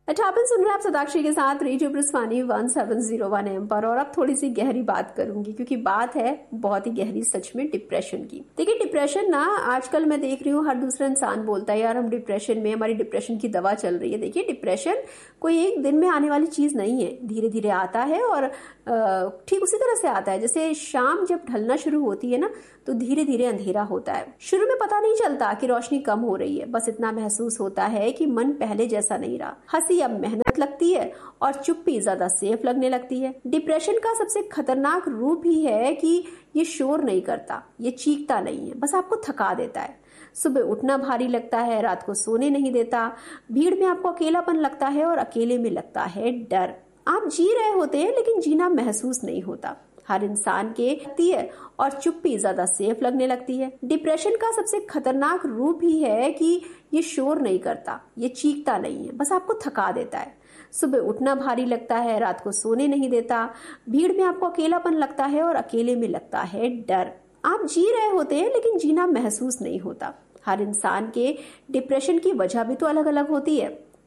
अठापन सुन रहे हैं आप सदाक्षी के साथ रेडियो ब्रिस्वानी 1701 एम पर। और अब थोड़ी सी गहरी बात करूंगी क्योंकि बात है बहुत ही गहरी सच में डिप्रेशन की। देखिए डिप्रेशन ना आजकल मैं देख रही हूँ हर दूसरा इंसान बोलता है यार हम डिप्रेशन में, हमारी डिप्रेशन की दवा चल रही है। देखिए डिप्रेशन कोई एक दिन में आने वाली चीज नहीं है, धीरे धीरे आता है और ठीक उसी तरह से आता है जैसे शाम जब ढलना शुरू होती है ना तो धीरे धीरे अंधेरा होता है। शुरू में पता नहीं चलता कि रोशनी कम हो रही है, बस इतना महसूस होता है कि मन पहले जैसा नहीं रहा, हंसी अब मेहनत लगती है और चुप्पी ज्यादा सेफ लगने लगती है। डिप्रेशन का सबसे खतरनाक रूप ही है कि ये शोर नहीं करता, ये चीखता नहीं है, बस आपको थका देता है। सुबह उठना भारी लगता है, रात को सोने नहीं देता, भीड़ में आपको अकेलापन लगता है और अकेले में लगता है डर। आप जी रहे होते हैं लेकिन जीना महसूस नहीं होता। हर इंसान के लगती है और चुप्पी ज्यादा सेफ लगने लगती है। डिप्रेशन का सबसे खतरनाक रूप ही है कि ये शोर नहीं करता, ये चीखता नहीं है, बस आपको थका देता है। सुबह उठना भारी लगता है, रात को सोने नहीं देता, भीड़ में आपको अकेलापन लगता है और अकेले में लगता है डर। आप जी रहे होते हैं लेकिन जीना महसूस नहीं होता। हर इंसान के डिप्रेशन की वजह भी तो अलग अलग होती है।